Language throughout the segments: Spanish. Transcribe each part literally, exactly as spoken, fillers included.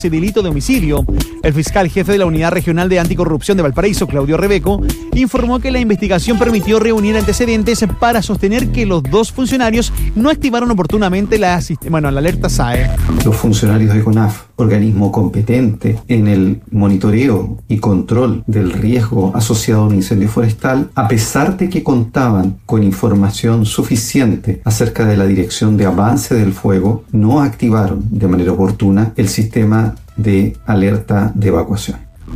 delito de homicidio. El fiscal jefe de la Unidad Regional de Anticorrupción de Valparaíso, Claudio Rebeco, informó que la investigación permitió reunir antecedentes para sostener que los dos funcionarios no activaron oportunamente la, bueno, la alerta S A E. Los funcionarios de CONAF, organismo competente en el monitoreo y control del riesgo asociado a un incendio forestal, a pesar de que contaban con información suficiente acerca de la dirección de avance del fuego, no activaron de manera oportuna el sistema de alerta de evacuación.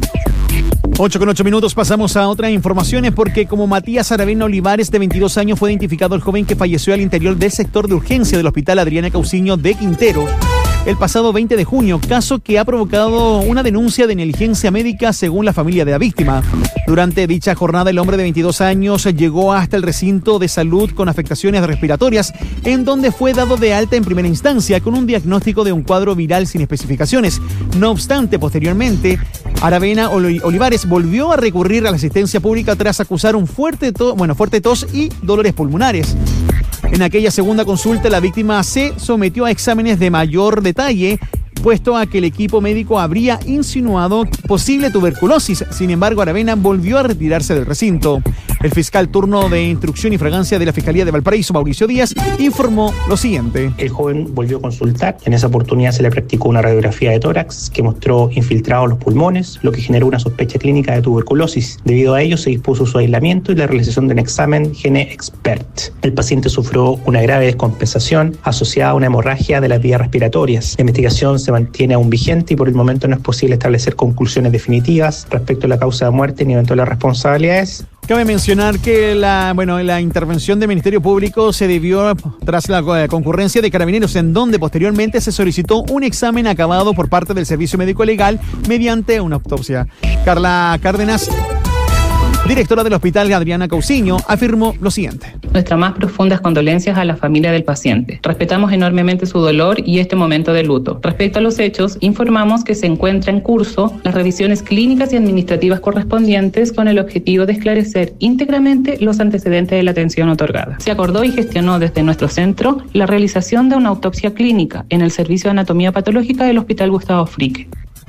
ocho con ocho minutos, pasamos a otras informaciones porque como Matías Aravena Olivares, de veintidós años, fue identificado el joven que falleció al interior del sector de urgencia del Hospital Adriana Cauciño de Quintero el pasado veinte de junio, caso que ha provocado una denuncia de negligencia médica según la familia de la víctima. Durante dicha jornada, el hombre de veintidós años llegó hasta el recinto de salud con afectaciones respiratorias, en donde fue dado de alta en primera instancia con un diagnóstico de un cuadro viral sin especificaciones. No obstante, posteriormente, Aravena Olivares volvió a recurrir a la asistencia pública tras acusar un fuerte tos, bueno, fuerte tos y dolores pulmonares. En aquella segunda consulta, la víctima se sometió a exámenes de mayor detalle, puesto a que el equipo médico habría insinuado posible tuberculosis. Sin embargo, Aravena volvió a retirarse del recinto. El fiscal turno de instrucción y fragancia de la Fiscalía de Valparaíso, Mauricio Díaz, informó lo siguiente. El joven volvió a consultar. En esa oportunidad se le practicó una radiografía de tórax que mostró infiltrados los pulmones, lo que generó una sospecha clínica de tuberculosis. Debido a ello, se dispuso su aislamiento y la realización de un examen GeneXpert. El paciente sufrió una grave descompensación asociada a una hemorragia de las vías respiratorias. La investigación se mantiene aún vigente y por el momento no es posible establecer conclusiones definitivas respecto a la causa de muerte ni eventuales responsabilidades. Cabe mencionar que la, bueno, la intervención del Ministerio Público se debió tras la concurrencia de Carabineros, en donde posteriormente se solicitó un examen acabado por parte del Servicio Médico Legal mediante una autopsia. Carla Cárdenas, directora del Hospital Adriana Cauciño, afirmó lo siguiente. Nuestras más profundas condolencias a la familia del paciente. Respetamos enormemente su dolor y este momento de luto. Respecto a los hechos, informamos que se encuentra en curso las revisiones clínicas y administrativas correspondientes con el objetivo de esclarecer íntegramente los antecedentes de la atención otorgada. Se acordó y gestionó desde nuestro centro la realización de una autopsia clínica en el Servicio de Anatomía Patológica del Hospital Gustavo Frique.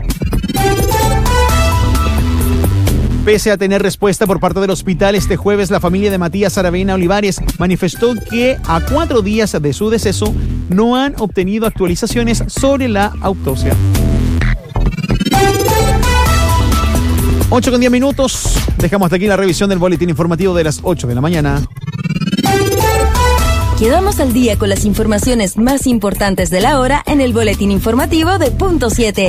Pese a tener respuesta por parte del hospital, este jueves la familia de Matías Aravena Olivares manifestó que a cuatro días de su deceso no han obtenido actualizaciones sobre la autopsia. ocho con diez minutos. Dejamos hasta aquí la revisión del boletín informativo de las ocho de la mañana. Quedamos al día con las informaciones más importantes de la hora en el boletín informativo de Punto siete.